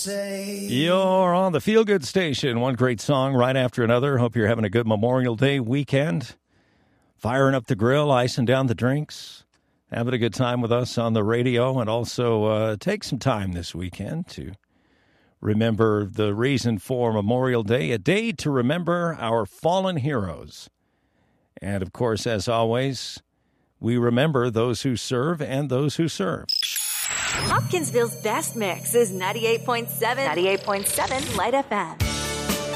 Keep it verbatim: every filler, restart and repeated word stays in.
You're on the Feel Good Station. One great song right after another. Hope you're having a good Memorial Day weekend. Firing up the grill, icing down the drinks. Having a good time with us on the radio. And also uh, take some time this weekend to remember the reason for Memorial Day. A day to remember our fallen heroes. And, of course, as always, we remember those who serve and those who serve. Hopkinsville's best mix is ninety-eight point seven, ninety-eight point seven Light F M.